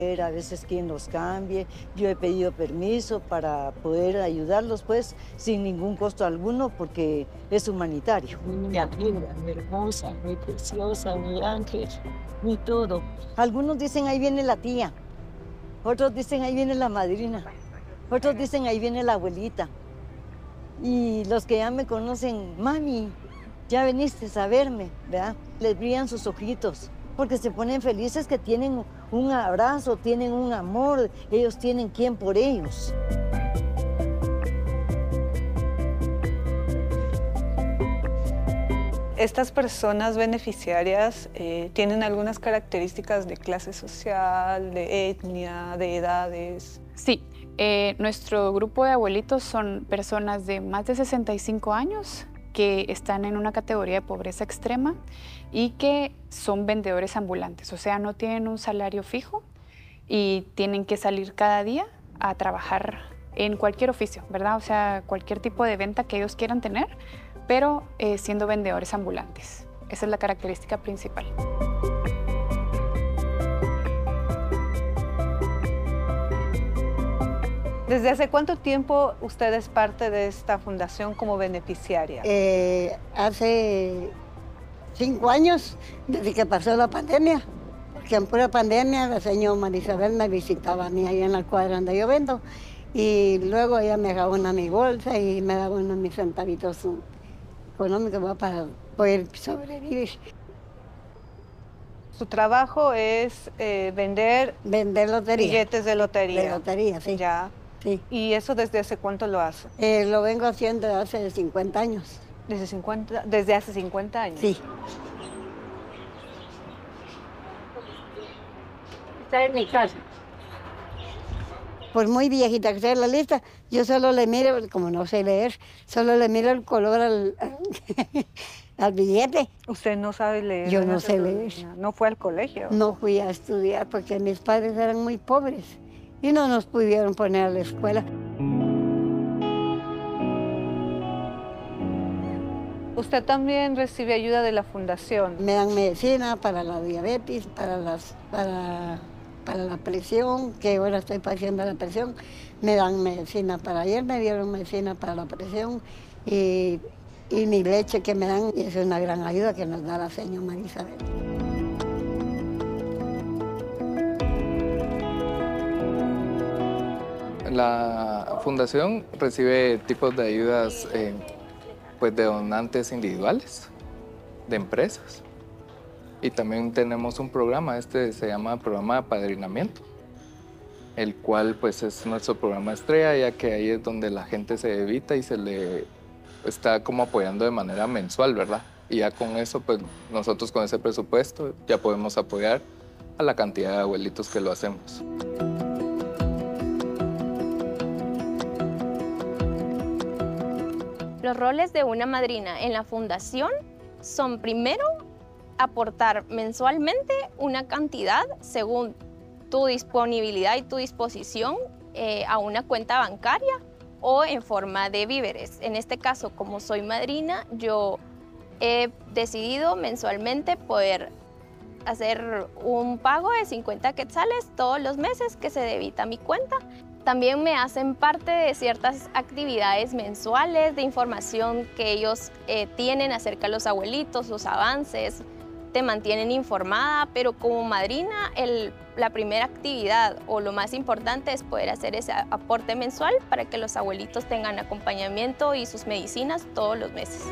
A veces quien los cambie. Yo he pedido permiso para poder ayudarlos, pues, sin ningún costo alguno, porque es humanitario. Mi amiga, mi hermosa, mi preciosa, mi ángel, mi todo. Algunos dicen, ahí viene la tía. Otros dicen, ahí viene la madrina. Otros dicen, ahí viene la abuelita. Y los que ya me conocen, mami, ya viniste a verme, ¿verdad? Les brillan sus ojitos, porque se ponen felices que tienen un abrazo, tienen un amor, ellos tienen quien por ellos. Estas personas beneficiarias tienen algunas características de clase social, de etnia, de edades. Sí, nuestro grupo de abuelitos son personas de más de 65 años que están en una categoría de pobreza extrema y que son vendedores ambulantes, o sea, no tienen un salario fijo y tienen que salir cada día a trabajar en cualquier oficio, ¿verdad? O sea, cualquier tipo de venta que ellos quieran tener, pero siendo vendedores ambulantes. Esa es la característica principal. ¿Desde hace cuánto tiempo usted es parte de esta fundación como beneficiaria? Hace 5 años, desde que pasó la pandemia, porque en pura pandemia la señora Marisabel me visitaba a mí ahí en la cuadra donde yo vendo, y luego ella me daba una mi bolsa y me daba unos mis centavitos económicos para poder sobrevivir. Su trabajo es vender Lotería. billetes de lotería. De lotería, sí. Ya. Sí. ¿Y eso desde hace cuánto lo hace? Lo vengo haciendo hace 50 años. Desde hace 50 años. Sí. Está en mi casa. Por muy viejita que sea la lista, yo solo le miro, como no sé leer, solo le miro el color al billete. ¿Usted no sabe leer? Yo no sé leer. ¿No fue al colegio? No fui a estudiar porque mis padres eran muy pobres y no nos pudieron poner a la escuela. ¿Usted también recibe ayuda de la fundación? Me dan medicina para la diabetes, para la presión, que ahora estoy padeciendo la presión. Me dan medicina ayer me dieron medicina para la presión y mi leche que me dan, y es una gran ayuda que nos da la señora Marisabel. La fundación recibe tipos de ayudas pues de donantes individuales, de empresas. Y también tenemos un programa, se llama programa de apadrinamiento, el cual pues es nuestro programa estrella, ya que ahí es donde la gente se evita y se le está como apoyando de manera mensual, ¿verdad? Y ya con eso, pues nosotros con ese presupuesto ya podemos apoyar a la cantidad de abuelitos que lo hacemos. Los roles de una madrina en la fundación son, primero, aportar mensualmente una cantidad según tu disponibilidad y tu disposición a una cuenta bancaria o en forma de víveres. En este caso, como soy madrina, yo he decidido mensualmente poder hacer un pago de 50 quetzales todos los meses que se debita a mi cuenta. También me hacen parte de ciertas actividades mensuales de información que ellos tienen acerca de los abuelitos, los avances, te mantienen informada, pero como madrina la primera actividad o lo más importante es poder hacer ese aporte mensual para que los abuelitos tengan acompañamiento y sus medicinas todos los meses.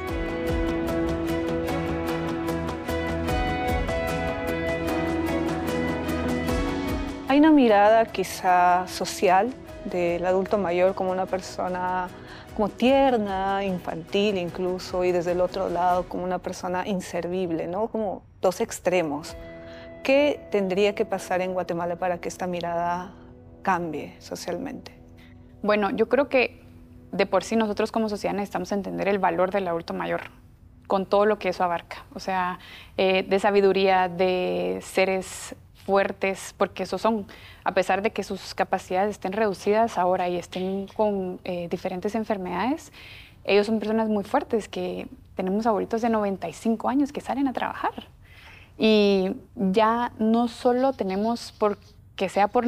Hay una mirada quizá social del adulto mayor como una persona como tierna, infantil incluso, y desde el otro lado como una persona inservible, ¿no? Como dos extremos. ¿Qué tendría que pasar en Guatemala para que esta mirada cambie socialmente? Bueno, yo creo que de por sí nosotros como sociedad necesitamos entender el valor del adulto mayor con todo lo que eso abarca. O sea, de sabiduría, de seres fuertes, porque esos son, a pesar de que sus capacidades estén reducidas ahora y estén con diferentes enfermedades, ellos son personas muy fuertes, que tenemos abuelitos de 95 años que salen a trabajar. Y ya no solo tenemos por que sea por